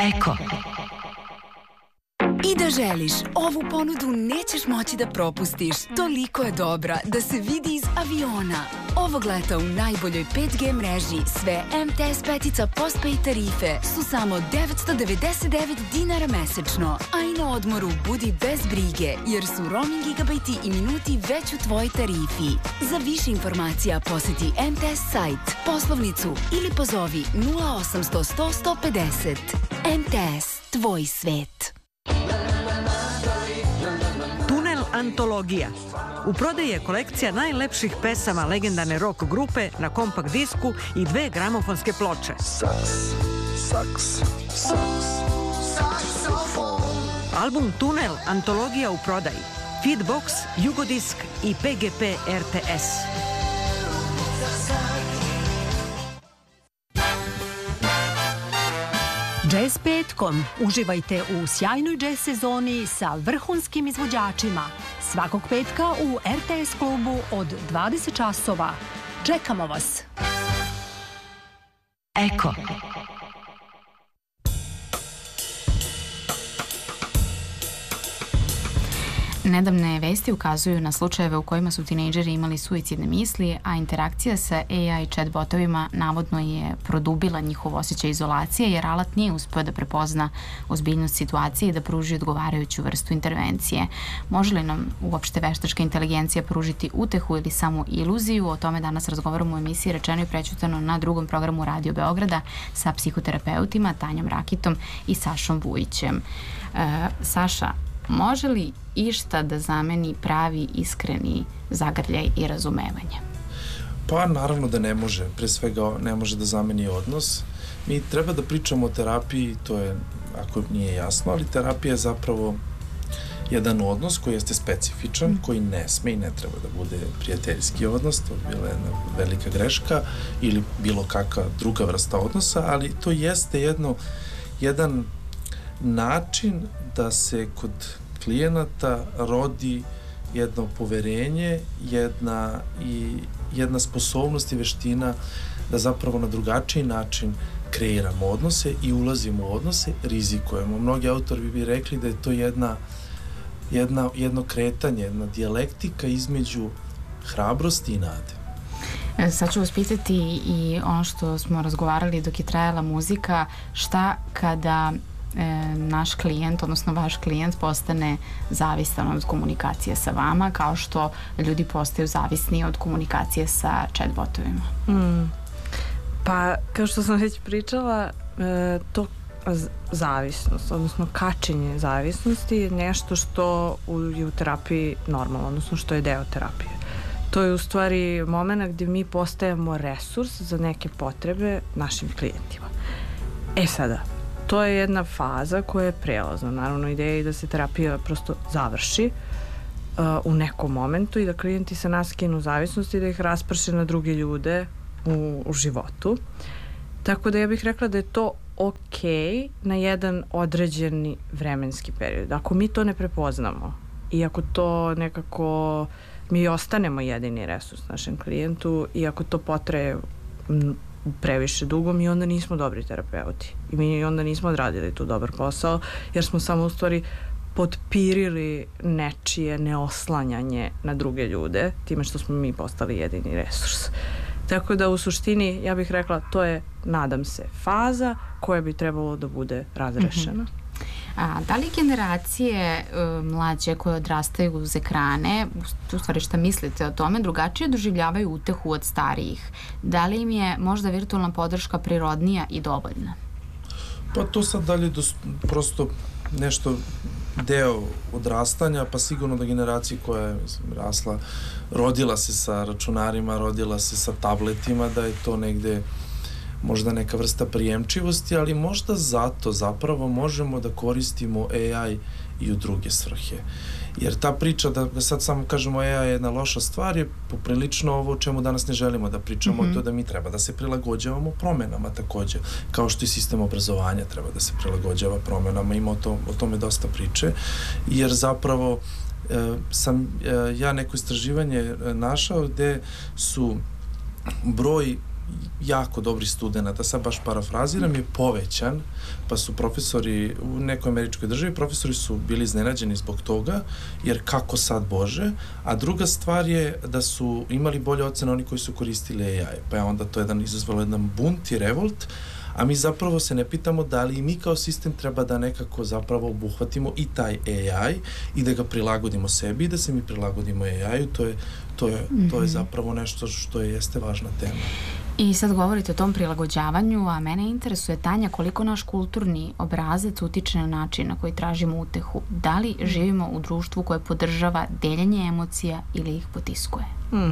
Eko. I da želiš, ovu ponudu nećeš moći da propustiš. Toliko je dobra da se vidi iz aviona. Ovog leta u najboljoj 5G mreži sve MTS petica postpaid tarife su samo 999 dinara mesečno. A i na odmoru budi bez brige, jer su roaming gigabajti i minuti već u tvojoj tarifi. Za više informacija poseti MTS sajt, poslovnicu ili pozovi 0800 100 150. MTS, tvoj svet. Tunel antologija. U prodaji je kolekcija najlepših pesama legendarne rock grupe na kompakt disku i 2 gramofonske ploče. Album Tunel antologija u prodaji. Feedbox, Jugodisk i PGP RTS. Jazz petkom. Uživajte u sjajnoj jazz sezoni sa vrhunskim izvođačima. Svakog petka u RTS klubu od 20 časova. Čekamo vas. Eko. Nedavne vesti ukazuju na slučajeve u kojima su tinejdžeri imali suicidne misli, a interakcija sa AI chatbotovima navodno je produbila njihov osjećaj izolacije, jer alat nije uspeo da prepozna ozbiljnost situacije i da pruži odgovarajuću vrstu intervencije. Može li nam uopšte veštačka inteligencija pružiti utehu ili samo iluziju? O tome danas razgovaramo u emisiji Rečeno i prećutano na drugom programu Radio Beograda sa psihoterapeutima Tanjom Rakitom i Sašom Vujićem. Saša, može li išta da zameni pravi, iskreni zagrljaj i razumevanje? Pa naravno da ne može. Pre svega ne može da zameni odnos. Mi treba da pričamo o terapiji, to je, ako nije jasno, ali terapija je zapravo jedan odnos koji jeste specifičan, koji ne sme i ne treba da bude prijateljski odnos, to je bila jedna velika greška ili bilo kakva druga vrsta odnosa, ali to jeste jedan način da se kod klijenata rodi jedno poverenje, jedna sposobnost i veština da zapravo na drugačiji način kreiramo odnose i ulazimo u odnose, rizikujemo. Mnogi autori bi rekli da je to jedno kretanje, jedna dijalektika između hrabrosti i nade. Sad ću vas pitati i ono što smo razgovarali dok je trajala muzika, šta kada naš klijent, odnosno vaš klijent postane zavistan od komunikacije sa vama, kao što ljudi postaju zavisni od komunikacije sa chatbotovima? Pa, kao što sam već pričala, to zavisnost, odnosno kačenje zavisnosti je nešto što je u terapiji normalno, odnosno što je deo terapije. To je u stvari moment gdje mi postajemo resurs za neke potrebe našim klijentima. Sada, to je jedna faza koja je prelazna. Naravno, ideja je da se terapija prosto završi u nekom momentu i da klijenti sa nas skinu zavisnosti i da ih rasprše na druge ljude u životu. Tako da ja bih rekla da je to ok na jedan određeni vremenski period. Ako mi to ne prepoznamo i ako to nekako mi ostanemo jedini resurs našem klijentu i ako to potraje previše dugo, mi onda nismo dobri terapeuti i mi onda nismo odradili tu dobar posao, jer smo samo u stvari potpirili nečije neoslanjanje na druge ljude time što smo mi postali jedini resurs. Tako da u suštini ja bih rekla to je, nadam se, faza koja bi trebalo da bude razrešena. Da li generacije mlađe koje odrastaju uz ekrane, u stvari šta mislite o tome, drugačije doživljavaju utehu od starijih? Da li im je možda virtualna podrška prirodnija i dovoljna? Pa to sad dalje prosto nešto deo odrastanja, pa sigurno da generacija koja je rasla, rodila se sa računarima, rodila se sa tabletima, da je to negde možda neka vrsta prijemčivosti, ali možda zato zapravo možemo da koristimo AI i u druge svrhe. Jer ta priča da sad samo kažemo AI je jedna loša stvar je poprilično ovo o čemu danas ne želimo da pričamo, to da mi treba da se prilagođavamo promenama takođe, kao što i sistem obrazovanja treba da se prilagođava promenama, ima o tome dosta priče, jer zapravo sam ja neko istraživanje našao gde su broj jako dobrih studenta, sad baš parafraziram, je povećan, pa su profesori u nekoj američkoj državi, profesori su bili iznenađeni zbog toga, jer kako sad Bože, a druga stvar je da su imali bolje ocene oni koji su koristili AI, pa je onda to izazvalo jedan bunt i revolt, a mi zapravo se ne pitamo da li i mi kao sistem treba da nekako zapravo obuhvatimo i taj AI i da ga prilagodimo sebi i da se mi prilagodimo AI-u, to je zapravo nešto što jeste važna tema. I sad govorite o tom prilagođavanju, a mene interesuje, Tanja, koliko naš kulturni obrazac utiče na način na koji tražimo utehu. Da li živimo u društvu koje podržava deljenje emocija ili ih potiskuje?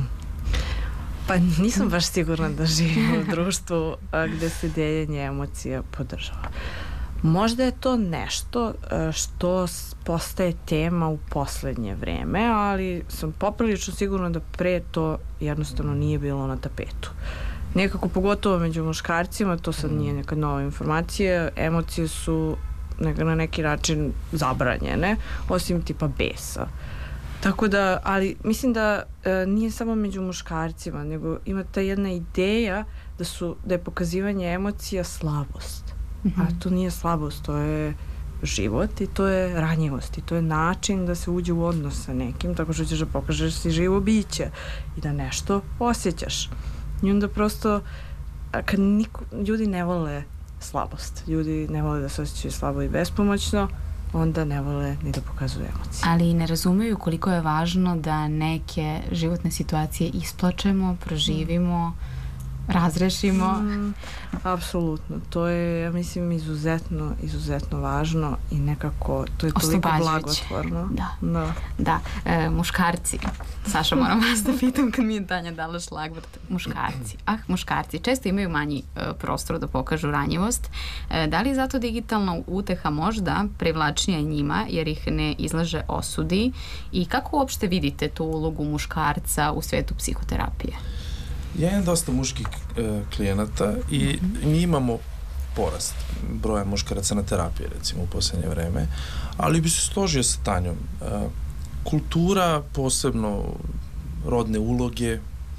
Pa nisam baš sigurna da živim u društvu gde se deljenje emocija podržava. Možda je to nešto što postaje tema u poslednje vreme, ali sam poprilično sigurna da pre to jednostavno nije bilo na tapetu. Nekako pogotovo među muškarcima, to sad nije neka nova informacija, emocije su na neki način zabranjene, osim tipa besa. Tako da, ali mislim da nije samo među muškarcima, nego ima ta jedna ideja da je pokazivanje emocija slabost. A to nije slabost, to je život i to je ranjivost i to je način da se uđe u odnos sa nekim, tako što ćeš da pokažeš si živo biće i da nešto osjećaš. I onda prosto, kad ljudi ne vole slabost, ljudi ne vole da se osjećaju slabo i bespomoćno, onda ne vole ni da pokazuju emocije. Ali ne razumeju koliko je važno da neke životne situacije isplačemo, proživimo, razrešimo. Apsolutno. To je, ja mislim, izuzetno važno i nekako to je toliko blagotvorno. Da. Muškarci. Saša, moram vas da pitam kad mi je Tanja dala šlagvort. Muškarci često imaju manji prostor da pokažu ranjivost. Da li zato digitalna uteha možda privlačnija njima jer ih ne izlaže osudi i kako uopšte vidite tu ulogu muškarca u svetu psihoterapije? Ja imam dosta muških klijenata i mi imamo porast broja muškaraca na terapiji, recimo, u posljednje vreme, ali bi se složio sa Tanjom. Kultura, posebno rodne uloge,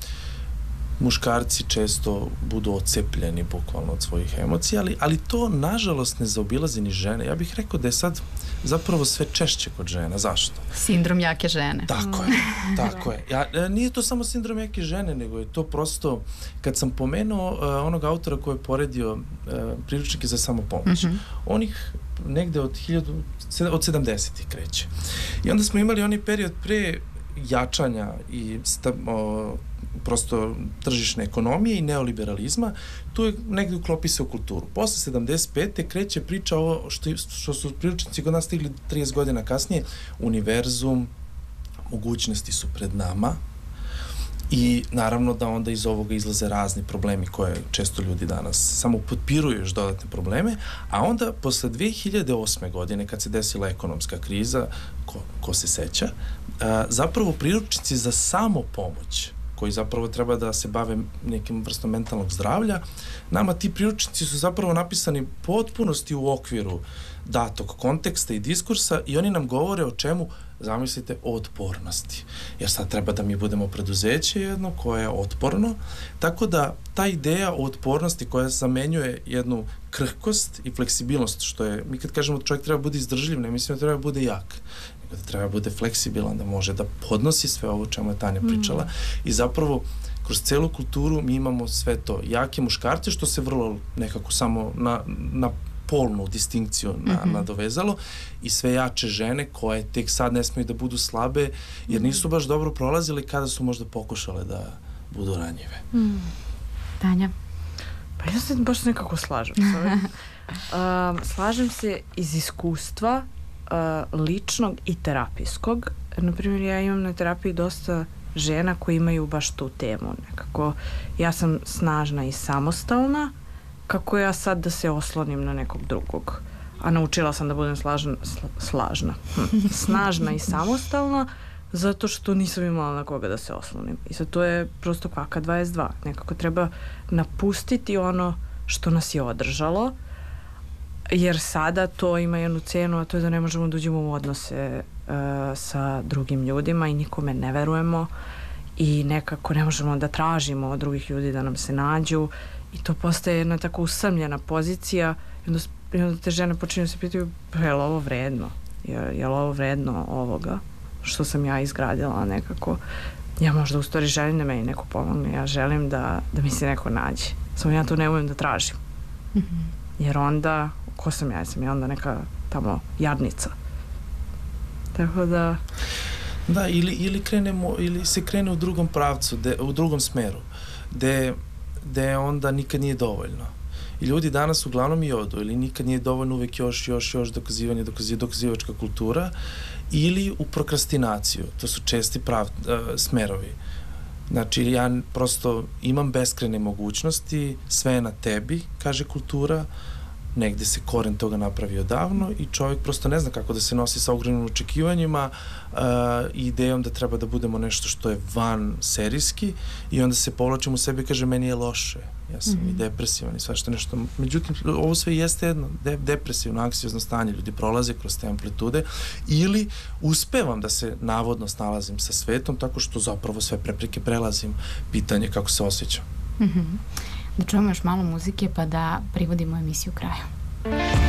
muškarci često budu ocepljeni bukvalno od svojih emocija, ali to, nažalost, ne zaobilazi ni žene. Ja bih rekao da je sad zapravo sve češće kod žena. Zašto? Sindrom jake žene. Tako je. Nije to samo sindrom jake žene, nego je to prosto, kad sam pomenuo onog autora koji je poredio priručnike za samopomoć, onih negde od 70-ih kreće. I onda smo imali onaj period pre jačanja i prosto tržišne ekonomije i neoliberalizma, tu je negde uklopi se u kulturu. Posle 75. kreće priča ovo što su priručnici kod nas stigli 30 godina kasnije, univerzum, mogućnosti su pred nama i naravno da onda iz ovoga izlaze razni problemi koje često ljudi danas samo potpiruju još dodatne probleme, a onda posle 2008. godine kad se desila ekonomska kriza, ko se seća, zapravo priručnici za samopomoć koji zapravo treba da se bave nekim vrstom mentalnog zdravlja, nama ti priručnici su zapravo napisani potpunosti u okviru datog konteksta i diskursa i oni nam govore o čemu, zamislite, o otpornosti. Jer sad treba da mi budemo preduzeće jedno koje je otporno, tako da ta ideja o otpornosti koja zamenjuje jednu krhkost i fleksibilnost, što je, mi kad kažemo da čovjek treba bude izdržljiv, ne mislim da treba bude jak, da treba bude fleksibilan, da može da podnosi sve ovo čemu je Tanja pričala i zapravo kroz celu kulturu mi imamo sve to. Jake muškarce, što se vrlo nekako samo na polnu distinkciju nadovezalo i sve jače žene koje tek sad ne smiju da budu slabe jer nisu baš dobro prolazile kada su možda pokušale da budu ranjive. Tanja? Pa ja se baš nekako slažem s ovim. Slažem se iz iskustva ličnog i terapijskog. Naprimjer, ja imam na terapiji dosta žena koji imaju baš tu temu. Nekako, ja sam snažna i samostalna, kako ja sad da se oslonim na nekog drugog. A naučila sam da budem snažna i samostalna, zato što nisam imala na koga da se oslonim. I sad to je prosto kvaka 22. Nekako treba napustiti ono što nas je održalo, jer sada to ima jednu cenu, a to je da ne možemo da uđemo u odnose sa drugim ljudima i nikome ne verujemo i nekako ne možemo da tražimo od drugih ljudi da nam se nađu i to postaje jedna tako usamljena pozicija i onda te žene počinju se pitaju pa je li ovo vredno? Je li ovo vredno ovoga što sam ja izgradila nekako? Ja možda u stvari želim da meni neko pomogne, ja želim da mi se neko nađe. Samo ja to ne umem da tražim. Jer onda, ko sam ja? Jesam ja onda neka tamo jadnica. Tako da... Da, ili se krene u drugom pravcu, u drugom smeru, gde onda nikad nije dovoljno. I ljudi danas uglavnom i odu, ili nikad nije dovoljno, uvek još dokazivačka kultura, ili u prokrastinaciju. To su česti smerovi. Znači, ja prosto imam beskrajne mogućnosti, sve je na tebi, kaže kultura, negde se koren toga napravi odavno i čovjek prosto ne zna kako da se nosi sa ogromnim očekivanjima i idejom da treba da budemo nešto što je van serijski i onda se povlačim u sebi i kaže meni je loše, ja sam i depresivan i svašta nešto. Međutim, ovo sve jeste jedno depresivno, anksiozno stanje, ljudi prolaze kroz te amplitude ili uspevam da se navodno snalazim sa svetom tako što zapravo sve prepreke prelazim, pitanje kako se osjećam. Da čujemo još malo muzike pa da privodimo emisiju kraju.